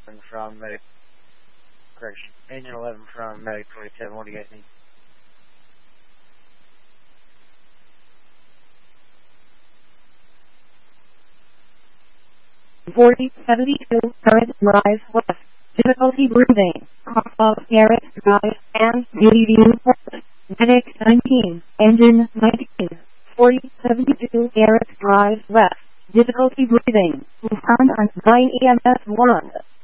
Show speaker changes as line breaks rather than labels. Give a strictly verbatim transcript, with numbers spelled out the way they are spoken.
from Medic, correction, Engine eleven from Medic twenty-seven, what do you guys need?
forty seventy-two, current drive west, difficulty breathing, off of Garrett Drive, and Beauty View West, Medic nineteen, Engine nineteen, forty seventy-two, Garrett Drive west, difficulty breathing, found on nine E M S one.